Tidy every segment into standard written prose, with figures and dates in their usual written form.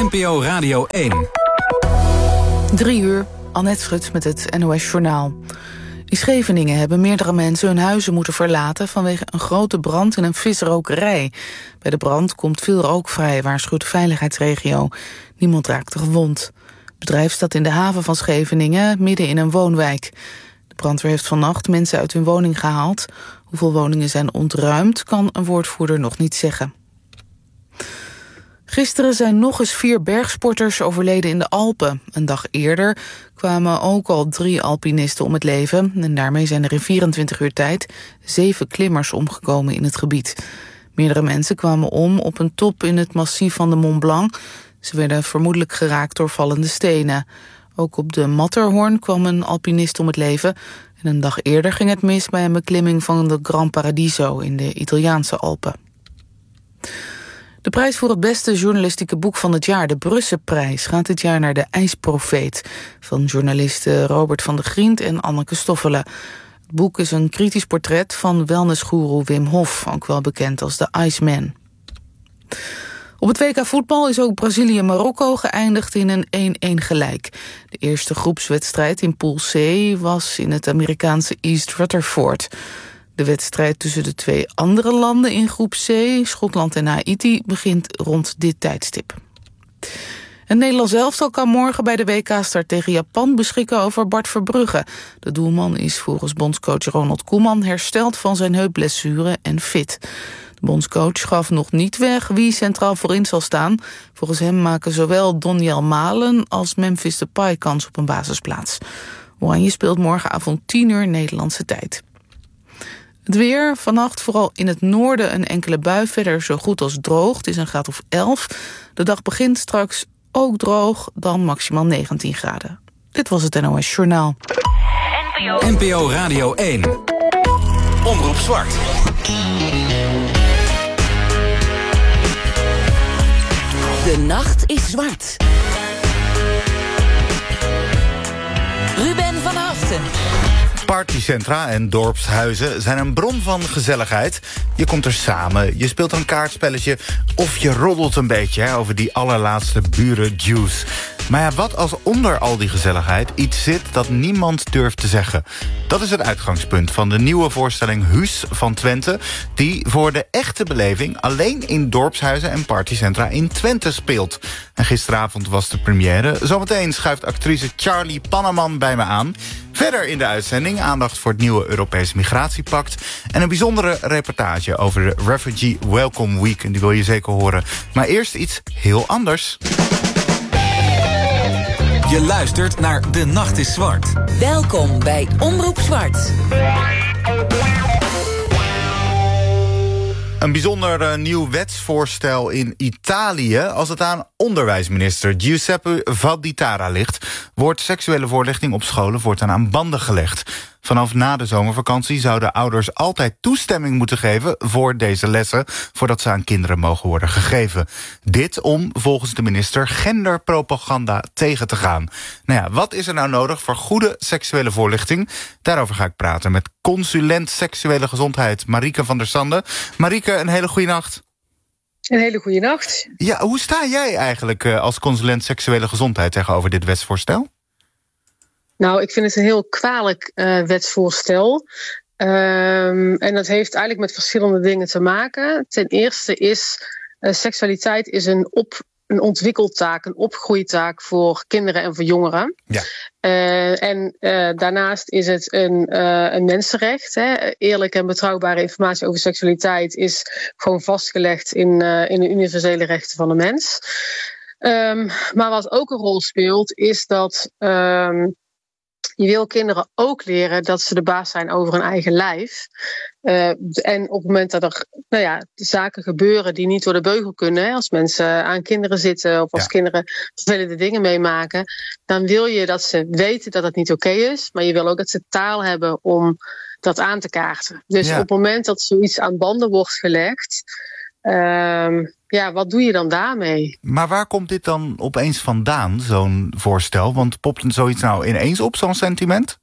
NPO Radio 1. 3 uur, Annette Schut met het NOS Journaal. In Scheveningen hebben meerdere mensen hun huizen moeten verlaten vanwege een grote brand in een visrokerij. Bij de brand komt veel rook vrij, waarschuwt de veiligheidsregio. Niemand raakte gewond. Het bedrijf staat in de haven van Scheveningen, midden in een woonwijk. De brandweer heeft vannacht mensen uit hun woning gehaald. Hoeveel woningen zijn ontruimd, kan een woordvoerder nog niet zeggen. Gisteren zijn nog eens 4 bergsporters overleden in de Alpen. Een dag eerder kwamen ook al 3 alpinisten om het leven. En daarmee zijn er in 24 uur tijd 7 klimmers omgekomen in het gebied. Meerdere mensen kwamen om op een top in het massief van de Mont Blanc. Ze werden vermoedelijk geraakt door vallende stenen. Ook op de Matterhorn kwam een alpinist om het leven. En een dag eerder ging het mis bij een beklimming van de Gran Paradiso in de Italiaanse Alpen. De prijs voor het beste journalistieke boek van het jaar, de Brusselprijs, gaat dit jaar naar De IJsprofeet van journalisten Robert van de Griend en Anneke Stoffelen. Het boek is een kritisch portret van wellnessgoeroe Wim Hof, ook wel bekend als de Iceman. Op het WK voetbal is ook Brazilië-Marokko geëindigd in een 1-1 gelijk. De eerste groepswedstrijd in Pool C was in het Amerikaanse East Rutherford. De wedstrijd tussen de 2 andere landen in groep C, Schotland en Haiti, begint rond dit tijdstip. Het Nederlands elftal kan morgen bij de WK-start tegen Japan beschikken over Bart Verbrugge. De doelman is volgens bondscoach Ronald Koeman hersteld van zijn heupblessure en fit. De bondscoach gaf nog niet weg wie centraal voorin zal staan. Volgens hem maken zowel Doniel Malen als Memphis Depay kans op een basisplaats. Oranje speelt morgenavond 10 uur Nederlandse tijd. Het weer, vannacht vooral in het noorden een enkele bui, verder zo goed als droog. Het is een graad of 11. De dag begint straks ook droog, dan maximaal 19 graden. Dit was het NOS Journaal. NPO Radio 1. Omroep Zwart. De nacht is zwart. Ruben van Haften. Partycentra en dorpshuizen zijn een bron van gezelligheid. Je komt er samen, je speelt een kaartspelletje of je roddelt een beetje over die allerlaatste burenjuice. Maar ja, wat als onder al die gezelligheid iets zit dat niemand durft te zeggen? Dat is het uitgangspunt van de nieuwe voorstelling Huus van Twente, die voor de echte beleving alleen in dorpshuizen en partycentra in Twente speelt. En gisteravond was de première. Zometeen schuift actrice Charlie Panneman bij me aan. Verder in de uitzending aandacht voor het nieuwe Europese migratiepact en een bijzondere reportage over de Refugee Welcome Week. En die wil je zeker horen. Maar eerst iets heel anders. Je luistert naar De Nacht is Zwart. Welkom bij Omroep Zwart. Een bijzonder nieuw wetsvoorstel in Italië. Als het aan onderwijsminister Giuseppe Valditara ligt, wordt seksuele voorlichting op scholen voortaan aan banden gelegd. Vanaf na de zomervakantie zouden ouders altijd toestemming moeten geven voor deze lessen, voordat ze aan kinderen mogen worden gegeven. Dit om, volgens de minister, genderpropaganda tegen te gaan. Nou ja, wat is er nou nodig voor goede seksuele voorlichting? Daarover ga ik praten met consulent seksuele gezondheid Marieke van der Sande. Marieke, een hele goede nacht. Een hele goede nacht. Ja, hoe sta jij eigenlijk als consulent seksuele gezondheid tegenover dit wetsvoorstel? Nou, ik vind het een heel kwalijk wetsvoorstel. En dat heeft eigenlijk met verschillende dingen te maken. Ten eerste is seksualiteit is een ontwikkeltaak, een opgroeitaak voor kinderen en voor jongeren. Ja. Daarnaast is het een mensenrecht. Hè. Eerlijke en betrouwbare informatie over seksualiteit is gewoon vastgelegd in de universele rechten van de mens. Maar wat ook een rol speelt, is dat je wil kinderen ook leren dat ze de baas zijn over hun eigen lijf. En op het moment dat er zaken gebeuren die niet door de beugel kunnen, hè, als mensen aan kinderen zitten of als kinderen vervelende dingen meemaken, dan wil je dat ze weten dat het niet oké is, maar je wil ook dat ze taal hebben om dat aan te kaarten. Dus op het moment dat zoiets aan banden wordt gelegd, wat doe je dan daarmee? Maar waar komt dit dan opeens vandaan, zo'n voorstel? Want popt het zoiets nou ineens op, zo'n sentiment?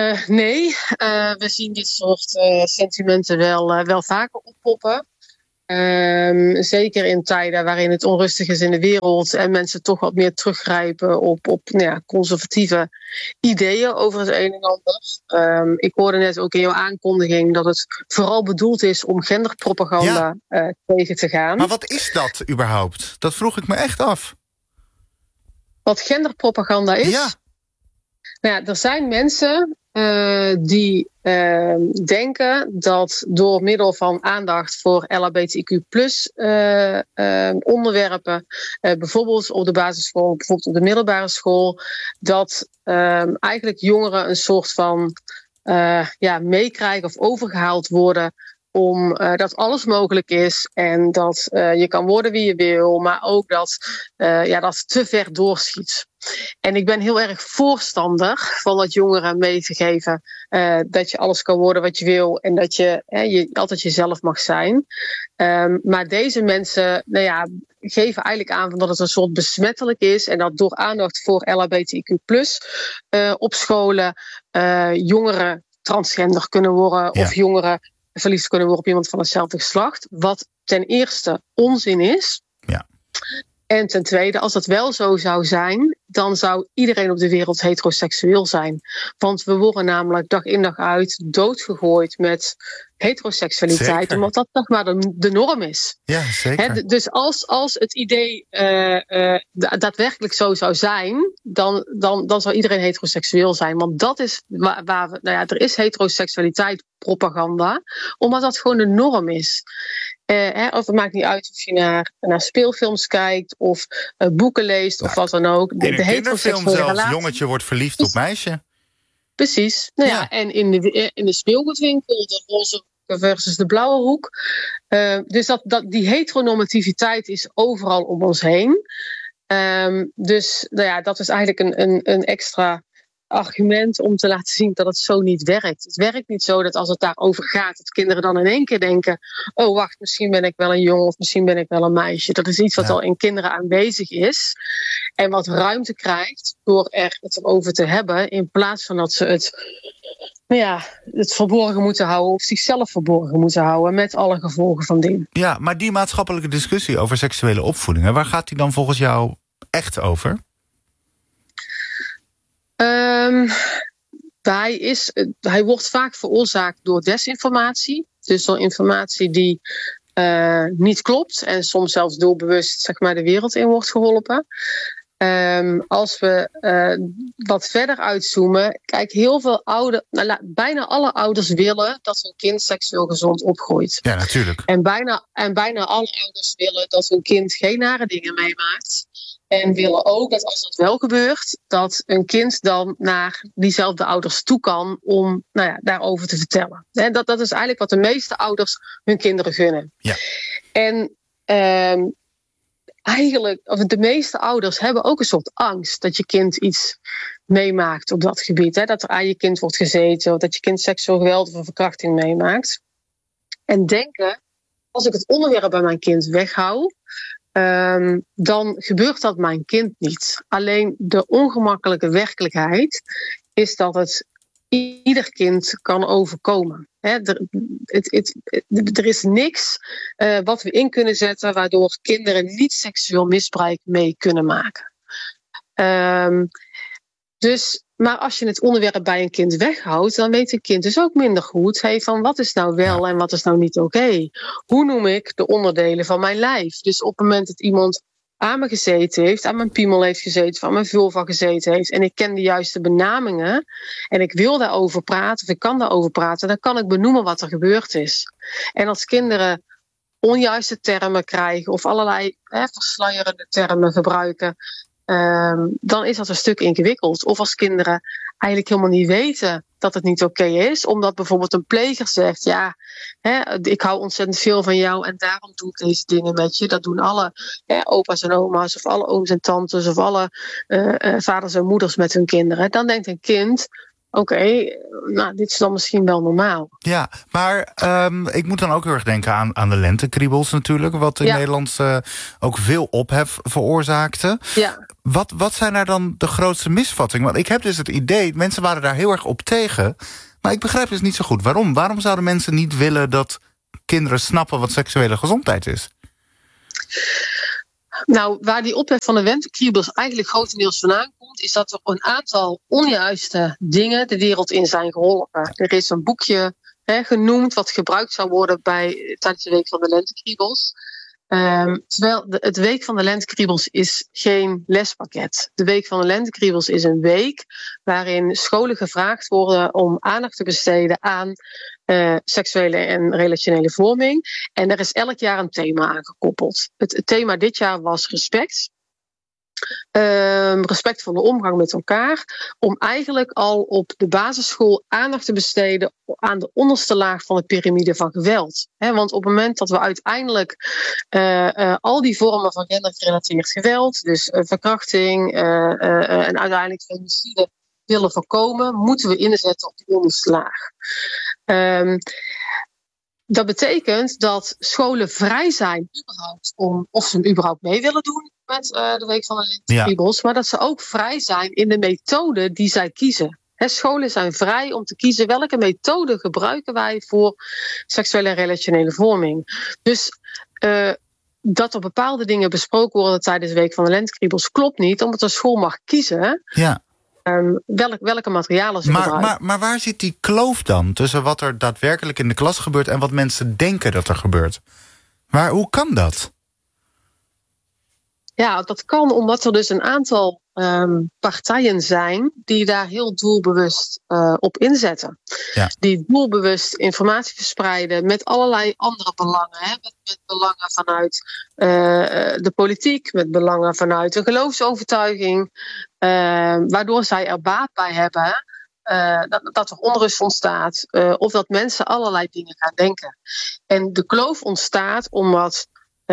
Nee, we zien dit soort sentimenten wel vaker oppoppen. Zeker in tijden waarin het onrustig is in de wereld en mensen toch wat meer teruggrijpen op conservatieve ideeën over het een en ander. Ik hoorde net ook in jouw aankondiging dat het vooral bedoeld is om genderpropaganda tegen te gaan. Maar wat is dat überhaupt? Dat vroeg ik me echt af. Wat genderpropaganda is? Ja. Nou ja, er zijn mensen die denken dat door middel van aandacht voor LHBTQ+ onderwerpen, bijvoorbeeld op de basisschool, bijvoorbeeld op de middelbare school, dat eigenlijk jongeren een soort van meekrijgen of overgehaald worden om dat alles mogelijk is en dat je kan worden wie je wil, maar ook dat dat te ver doorschiet. En ik ben heel erg voorstander van dat jongeren mee te geven dat je alles kan worden wat je wil en dat je altijd jezelf mag zijn. Maar deze mensen geven eigenlijk aan dat het een soort besmettelijk is en dat door aandacht voor LHBTQ+ op scholen jongeren transgender kunnen worden of jongeren verliefd kunnen worden op iemand van hetzelfde geslacht. Wat ten eerste onzin is. Ja. En ten tweede, als dat wel zo zou zijn, dan zou iedereen op de wereld heteroseksueel zijn. Want we worden namelijk dag in dag uit doodgegooid met heteroseksualiteit. Zeker. Omdat dat toch maar de norm is. Ja, zeker. Dus als het idee daadwerkelijk zo zou zijn, dan zou iedereen heteroseksueel zijn. Want dat is waar we, er is heteroseksualiteit propaganda, omdat dat gewoon de norm is. Of het maakt niet uit of je naar speelfilms kijkt of boeken leest of wat dan ook. In een kinderfilm zelfs, jongetje wordt verliefd op meisje. Precies. En in de speelgoedwinkel, de roze versus de blauwe hoek. Dus die heteronormativiteit is overal om ons heen. Dat is eigenlijk een extra argument om te laten zien dat het zo niet werkt. Het werkt niet zo dat als het daarover gaat, dat kinderen dan in één keer denken, oh wacht, misschien ben ik wel een jongen of misschien ben ik wel een meisje. Dat is iets wat al in kinderen aanwezig is en wat ruimte krijgt door het erover te hebben, in plaats van dat ze het verborgen moeten houden of zichzelf verborgen moeten houden met alle gevolgen van dien. Ja, maar die maatschappelijke discussie over seksuele opvoeding, waar gaat die dan volgens jou echt over? Hij wordt vaak veroorzaakt door desinformatie. Dus door informatie die niet klopt en soms zelfs doelbewust de wereld in wordt geholpen. Als we wat verder uitzoomen, kijk, heel veel bijna alle ouders willen dat hun kind seksueel gezond opgroeit. Ja, natuurlijk. En bijna alle ouders willen dat hun kind geen nare dingen meemaakt. En willen ook dat als dat wel gebeurt, dat een kind dan naar diezelfde ouders toe kan om daarover te vertellen. En dat is eigenlijk wat de meeste ouders hun kinderen gunnen. Ja. En de meeste ouders hebben ook een soort angst dat je kind iets meemaakt op dat gebied. Dat er aan je kind wordt gezeten, of dat je kind seksueel geweld of verkrachting meemaakt. En denken, als ik het onderwerp bij mijn kind weghoud, dan gebeurt dat mijn kind niet. Alleen de ongemakkelijke werkelijkheid is dat het ieder kind kan overkomen. Er is niks wat we in kunnen zetten waardoor kinderen niet seksueel misbruik mee kunnen maken. Maar als je het onderwerp bij een kind weghoudt, dan weet een kind dus ook minder goed van wat is nou wel en wat is nou niet oké. Hoe noem ik de onderdelen van mijn lijf? Dus op het moment dat iemand aan me gezeten heeft, aan mijn piemel heeft gezeten, of aan mijn vulva gezeten heeft, en ik ken de juiste benamingen, en ik wil daarover praten, of ik kan daarover praten, dan kan ik benoemen wat er gebeurd is. En als kinderen onjuiste termen krijgen, of allerlei versluierende termen gebruiken, dan is dat een stuk ingewikkeld. Of als kinderen eigenlijk helemaal niet weten dat het niet oké is, omdat bijvoorbeeld een pleger zegt, ik hou ontzettend veel van jou en daarom doe ik deze dingen met je. Dat doen alle opa's en oma's of alle ooms en tantes of alle vaders en moeders met hun kinderen. Dan denkt een kind, dit is dan misschien wel normaal. Ja, maar ik moet dan ook heel erg denken aan de lentekriebels natuurlijk, wat in Nederland ook veel ophef veroorzaakte. Ja. Wat zijn daar dan de grootste misvattingen? Want ik heb dus het idee, mensen waren daar heel erg op tegen, maar ik begrijp dus niet zo goed. Waarom? Waarom zouden mensen niet willen dat kinderen snappen wat seksuele gezondheid is? Nou, waar die ophef van de lentekriebels eigenlijk grotendeels vandaan komt, is dat er een aantal onjuiste dingen de wereld in zijn geholpen. Er is een boekje genoemd wat gebruikt zou worden tijdens de Week van de Lentekriebels. Terwijl het Week van de Lentekriebels is geen lespakket. De Week van de Lentekriebels is een week waarin scholen gevraagd worden om aandacht te besteden aan seksuele en relationele vorming. En er is elk jaar een thema aangekoppeld. Het thema dit jaar was respect. Respect voor de omgang met elkaar. Om eigenlijk al op de basisschool aandacht te besteden aan de onderste laag van de piramide van geweld. Want op het moment dat we uiteindelijk al die vormen van gendergerelateerd geweld, dus verkrachting en uiteindelijk femicide willen voorkomen, moeten we inzetten op die onderste laag. Dat betekent dat scholen vrij zijn überhaupt of ze hem überhaupt mee willen doen met de Week van de Lentekriebels, maar dat ze ook vrij zijn in de methode die zij kiezen. Scholen zijn vrij om te kiezen welke methode gebruiken wij voor seksuele en relationele vorming. Dus dat er bepaalde dingen besproken worden tijdens de Week van de Lentekriebels klopt niet, omdat een school mag kiezen. Ja. Welke materialen ze gebruiken. Maar waar zit die kloof dan tussen wat er daadwerkelijk in de klas gebeurt en wat mensen denken dat er gebeurt? Hoe kan dat? Ja, dat kan omdat er dus een aantal partijen zijn die daar heel doelbewust op inzetten. Ja. Die doelbewust informatie verspreiden met allerlei andere belangen. Met belangen vanuit de politiek, met belangen vanuit een geloofsovertuiging. Waardoor zij er baat bij hebben dat er onrust ontstaat. Of dat mensen allerlei dingen gaan denken. En de kloof ontstaat omdat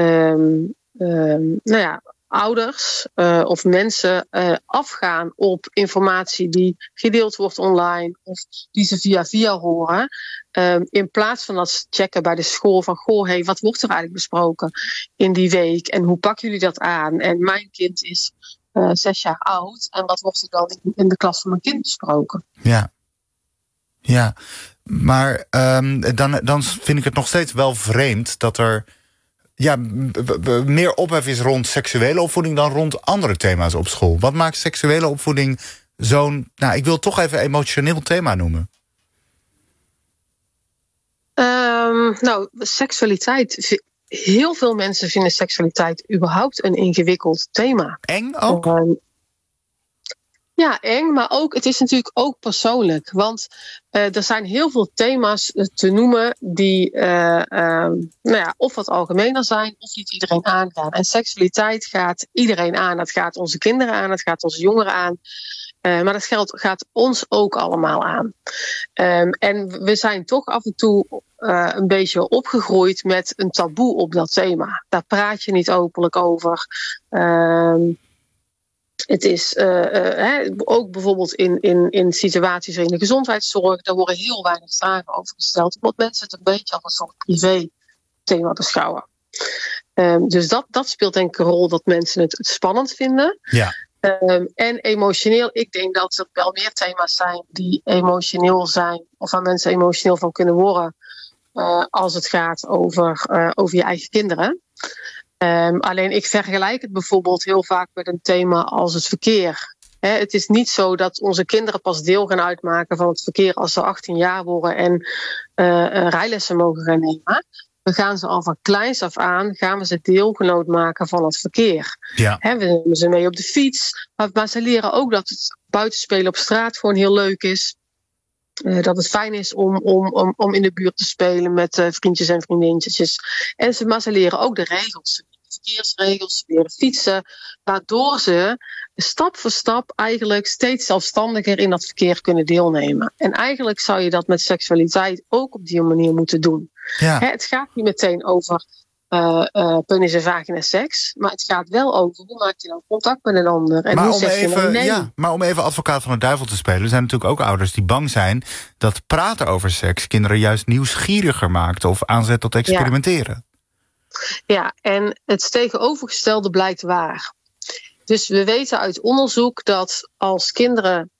ouders of mensen afgaan op informatie die gedeeld wordt online of die ze via horen. In plaats van dat ze checken bij de school van wat wordt er eigenlijk besproken in die week en hoe pakken jullie dat aan? En mijn kind is 6 jaar oud en wat wordt er dan in de klas van mijn kind besproken? Ja. Maar dan vind ik het nog steeds wel vreemd dat er meer ophef is rond seksuele opvoeding dan rond andere thema's op school. Wat maakt seksuele opvoeding zo'n, ik wil toch even emotioneel thema noemen? Seksualiteit. Heel veel mensen vinden seksualiteit überhaupt een ingewikkeld thema. Eng ook? Ja, eng, maar ook, het is natuurlijk ook persoonlijk. Want er zijn heel veel thema's te noemen die of wat algemener zijn of niet iedereen aangaan. En seksualiteit gaat iedereen aan. Dat gaat onze kinderen aan, dat gaat onze jongeren aan. Maar dat gaat ons ook allemaal aan. En we zijn toch af en toe een beetje opgegroeid met een taboe op dat thema. Daar praat je niet openlijk over. Het is ook bijvoorbeeld in situaties in de gezondheidszorg, daar worden heel weinig vragen over gesteld, omdat mensen het een beetje als een soort privé thema beschouwen. Dus dat speelt denk ik een rol dat mensen het spannend vinden. Ja. En emotioneel, ik denk dat er wel meer thema's zijn die emotioneel zijn, of waar mensen emotioneel van kunnen worden, als het gaat over je eigen kinderen. Alleen ik vergelijk het bijvoorbeeld heel vaak met een thema als het verkeer. Het is niet zo dat onze kinderen pas deel gaan uitmaken van het verkeer als ze 18 jaar worden en rijlessen mogen gaan nemen. We gaan ze al van kleins af aan, gaan we ze deelgenoot maken van het verkeer. Ja. We nemen ze mee op de fiets, maar ze leren ook dat het buitenspelen op straat gewoon heel leuk is. Dat het fijn is om in de buurt te spelen met vriendjes en vriendinnetjes. Maar ze leren ook de regels. De verkeersregels, ze leren fietsen. Waardoor ze stap voor stap eigenlijk steeds zelfstandiger in dat verkeer kunnen deelnemen. En eigenlijk zou je dat met seksualiteit ook op die manier moeten doen. Ja. Het gaat niet meteen over penis en vagina seks. Maar het gaat wel over hoe maak je nou contact met een ander. En hoe zeg je nou nee? Maar om even advocaat van de duivel te spelen, er zijn natuurlijk ook ouders die bang zijn dat praten over seks kinderen juist nieuwsgieriger maakt of aanzet tot experimenteren. Ja, en het tegenovergestelde blijkt waar. Dus we weten uit onderzoek dat als kinderen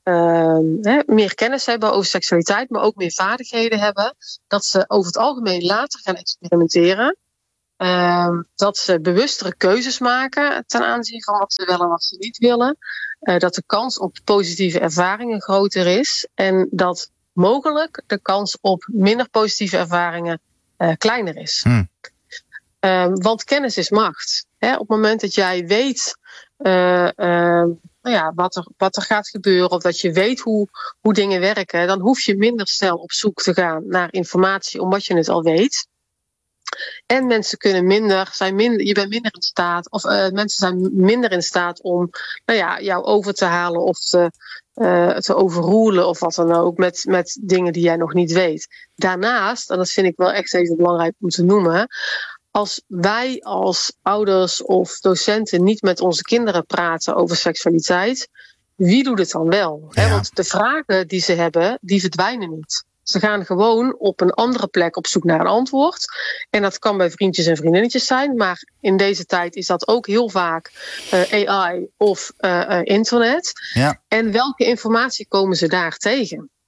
meer kennis hebben over seksualiteit, maar ook meer vaardigheden hebben, dat ze over het algemeen later gaan experimenteren. Dat ze bewustere keuzes maken ten aanzien van wat ze willen en wat ze niet willen. Dat de kans op positieve ervaringen groter is. En dat mogelijk de kans op minder positieve ervaringen kleiner is. Want kennis is macht. Op het moment dat jij weet wat er gaat gebeuren, of dat je weet hoe dingen werken, dan hoef je minder snel op zoek te gaan naar informatie, omdat je het al weet. En mensen kunnen je bent minder in staat, of mensen zijn minder in staat om jou over te halen of te overroelen of wat dan ook met dingen die jij nog niet weet. Daarnaast, en dat vind ik wel echt even belangrijk om te noemen, als wij als ouders of docenten niet met onze kinderen praten over seksualiteit, wie doet het dan wel? Ja. Want de vragen die ze hebben, die verdwijnen niet. Ze gaan gewoon op een andere plek op zoek naar een antwoord. En dat kan bij vriendjes en vriendinnetjes zijn. Maar in deze tijd is dat ook heel vaak AI of internet. Ja. En welke informatie komen ze daar tegen?